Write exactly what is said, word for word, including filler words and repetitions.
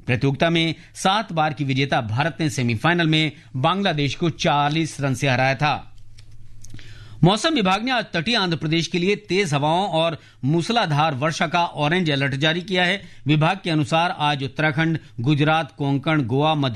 प्रतियोगिता में सात बार की विजेता भारत ने सेमीफाइनल में बांग्लादेश को चालीस रन से हराया था। मौसम विभाग ने आज तटीय आंध्र प्रदेश के लिए तेज हवाओं और मूसलाधार वर्षा का ऑरेंज अलर्ट जारी किया है। विभाग के अनुसार आज उत्तराखंड, गुजरात, कोंकण, गोवा, मध्य